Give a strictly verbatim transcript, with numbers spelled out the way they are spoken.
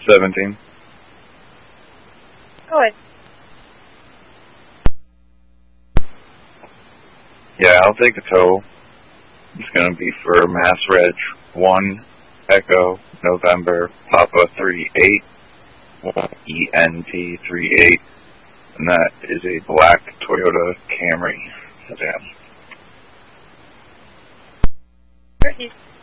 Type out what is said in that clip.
seventeen. Go ahead. Yeah, I'll take the tow. It's going to be for Mass Reg one Echo November Papa three eight E N T three eight, and that is a black Toyota Camry sedan. Turkey.